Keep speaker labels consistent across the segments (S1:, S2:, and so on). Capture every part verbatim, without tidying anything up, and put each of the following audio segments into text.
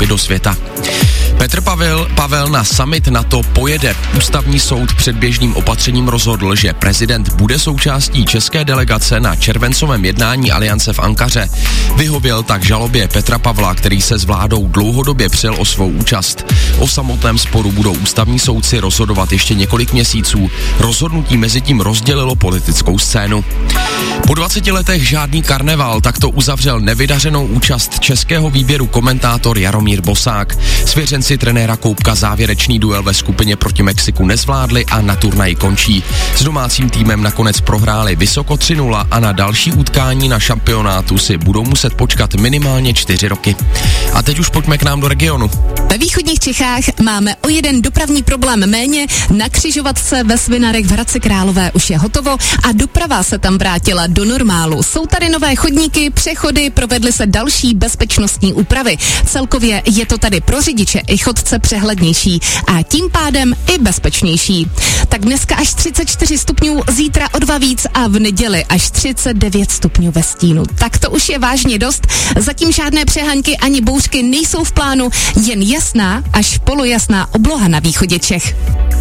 S1: Evropy do světa. Petr Pavel, Pavel na summit NATO pojede. Ústavní soud předběžným opatřením rozhodl, že prezident bude součástí české delegace na červencovém jednání aliance v Ankaře. Vyhověl tak žalobě Petra Pavla, který se s vládou dlouhodobě přel o svou účast. O samotném sporu budou ústavní soudci rozhodovat ještě několik měsíců. Rozhodnutí mezitím rozdělilo politickou scénu. Po dvaceti letech žádný karneval, tak to uzavřel nevydařenou účast českého výběru komentátor Jaromír Bosák. Svěřenci trenéra Koupka závěrečný duel ve skupině proti Mexiku nezvládli a na turnaji končí. S domácím týmem nakonec prohráli vysoko tři nula a na další utkání na šampionátu si budou muset počkat minimálně čtyři roky. A teď už pojďme k nám do regionu.
S2: Ve východních Čechách máme o jeden dopravní problém méně. Na křižovatce ve Svinarech v Hradci Králové už je hotovo a doprava se tam vrátila do normálu. Jsou tady nové chodníky, přechody, provedly se další bezpečnostní úpravy. Celkově je to tady pro řidiče i chodce přehlednější a tím pádem i bezpečnější. Tak dneska až třicet čtyři stupňů, zítra o dva víc a v neděli až třicet devět stupňů ve stínu. Tak to už je vážně dost. Zatím žádné přehaňky ani bouřky nejsou v plánu, jen jasná až polojasná obloha na východě Čech.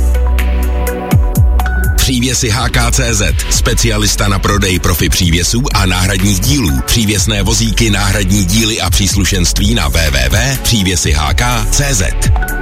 S3: Přívěsy H K C Z, specialista na prodej profi přívěsů a náhradních dílů. Přívěsné vozíky, náhradní díly a příslušenství na w w w tečka přívěsy h k tečka c z.